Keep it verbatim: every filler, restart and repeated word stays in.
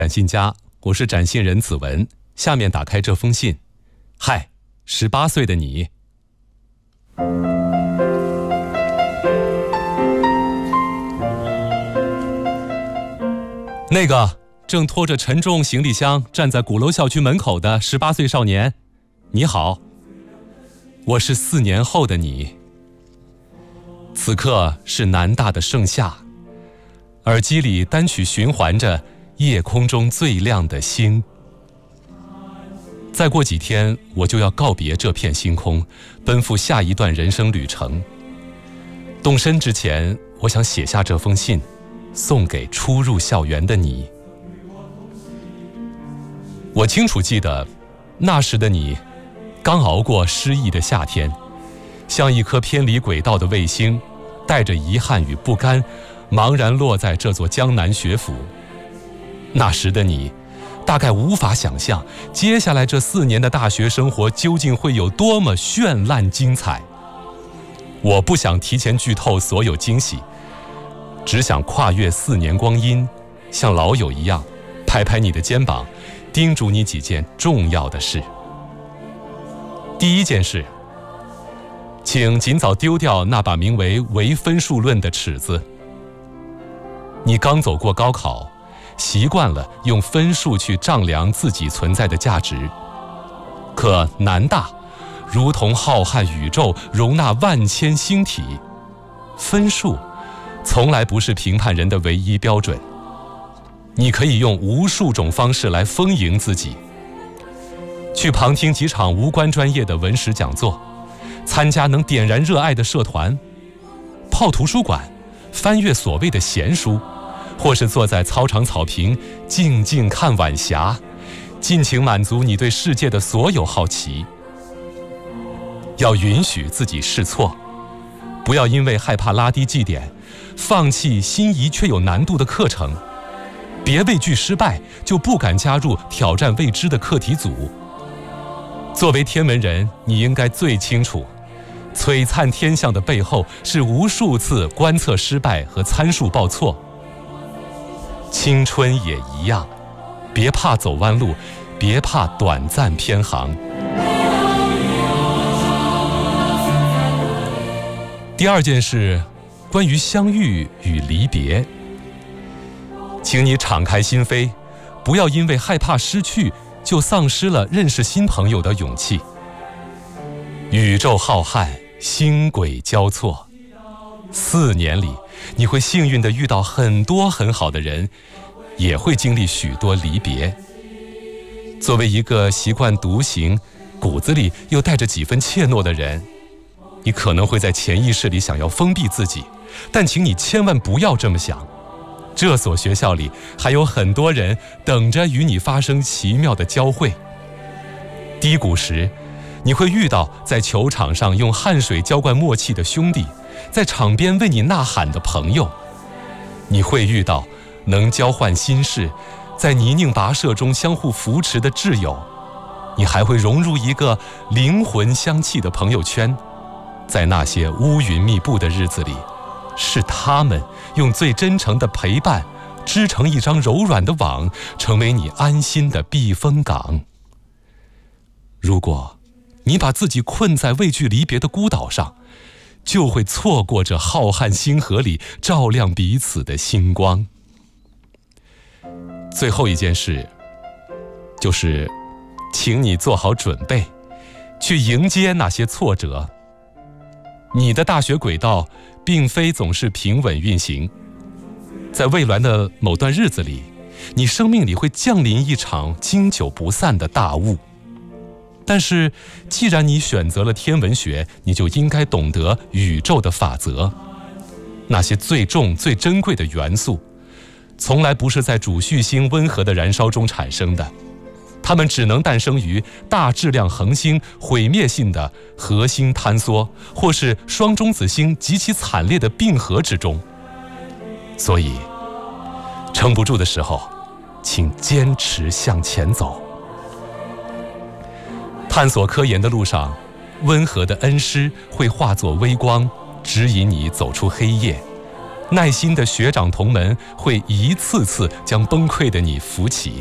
展信家，我是展信人子文。下面打开这封信。嗨，十八岁的你。那个正拖着沉重行李箱站在鼓楼校区门口的十八岁少年，你好，我是四年后的你。此刻是南大的盛夏，耳机里单曲循环着夜空中最亮的星。再过几天，我就要告别这片星空，奔赴下一段人生旅程。动身之前，我想写下这封信，送给初入校园的你。我清楚记得，那时的你，刚熬过失意的夏天，像一颗偏离轨道的卫星，带着遗憾与不甘，茫然落在这座江南学府。那时的你，大概无法想象，接下来这四年的大学生活究竟会有多么绚烂精彩。我不想提前剧透所有惊喜，只想跨越四年光阴，像老友一样，拍拍你的肩膀，叮嘱你几件重要的事。第一件事，请尽早丢掉那把名为唯分数论的尺子。你刚走过高考，习惯了用分数去丈量自己存在的价值。可南大如同浩瀚宇宙，容纳万千星体，分数从来不是评判人的唯一标准。你可以用无数种方式来丰盈自己，去旁听几场无关专业的文史讲座，参加能点燃热爱的社团，泡图书馆，翻阅所谓的闲书，或是坐在操场草坪静静看晚霞，尽情满足你对世界的所有好奇。要允许自己试错，不要因为害怕拉低绩点，放弃心仪却有难度的课程。别畏惧失败，就不敢加入挑战未知的课题组。作为天文人，你应该最清楚，璀璨天象的背后是无数次观测失败和参数报错。青春也一样，别怕走弯路，别怕短暂偏航。第二件事，关于相遇与离别。请你敞开心扉，不要因为害怕失去，就丧失了认识新朋友的勇气。宇宙浩瀚，星轨交错，四年里，你会幸运地遇到很多很好的人，也会经历许多离别。作为一个习惯独行，骨子里又带着几分怯懦的人，你可能会在潜意识里想要封闭自己，但请你千万不要这么想。这所学校里还有很多人等着与你发生奇妙的交汇。低谷时，你会遇到在球场上用汗水浇灌默契的兄弟，在场边为你呐喊的朋友。你会遇到能交换心事，在泥泞跋涉中相互扶持的挚友。你还会融入一个灵魂相契的朋友圈，在那些乌云密布的日子里，是他们用最真诚的陪伴织成一张柔软的网，成为你安心的避风港。如果你把自己困在畏惧离别的孤岛上，就会错过这浩瀚星河里照亮彼此的星光。最后一件事，就是请你做好准备，去迎接那些挫折。你的大学轨道并非总是平稳运行，在未来的某段日子里，你生命里会降临一场经久不散的大雾。但是既然你选择了天文学，你就应该懂得宇宙的法则。那些最重最珍贵的元素，从来不是在主序星温和的燃烧中产生的，它们只能诞生于大质量恒星毁灭性的核心坍缩，或是双中子星极其惨烈的并合之中。所以撑不住的时候，请坚持向前走。探索科研的路上，温和的恩师会化作微光，指引你走出黑夜， 耐心的学长同门会一次次将崩溃的你扶起。